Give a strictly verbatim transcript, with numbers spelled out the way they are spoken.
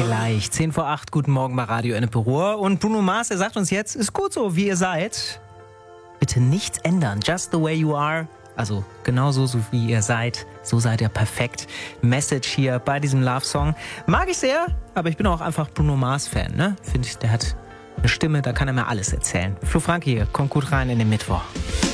Gleich. zehn vor acht, guten Morgen bei Radio Ennepe Ruhr. Und Bruno Mars, er sagt uns jetzt, ist gut so, wie ihr seid. Bitte nichts ändern. Just the way you are. Also genauso, so wie ihr seid. So seid ihr perfekt. Message hier bei diesem Love-Song. Mag ich sehr, aber ich bin auch einfach Bruno Mars-Fan. Ne? Finde ich, der hat eine Stimme, da kann er mir alles erzählen. Flo Franke hier, kommt gut rein in den Mittwoch.